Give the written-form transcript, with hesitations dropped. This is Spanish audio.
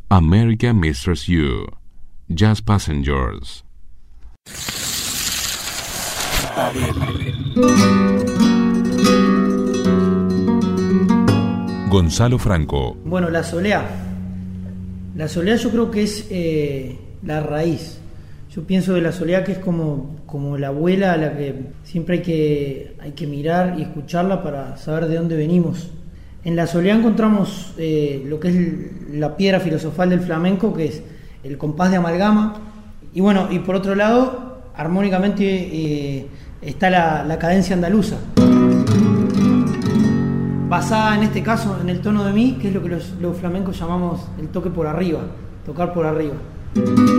America Misses You, Jazz Passengers. Gonzalo Franco. Bueno, la soleá. La soleá yo creo que es la raíz. Yo pienso de la soleá que es como la abuela a la que siempre hay que mirar y escucharla para saber de dónde venimos. En la soleá encontramos lo que es la piedra filosofal del flamenco, que es el compás de amalgama. Y bueno, y por otro lado, armónicamente está la cadencia andaluza, basada en este caso en el tono de mi, que es lo que los flamencos llamamos el toque por arriba, tocar por arriba.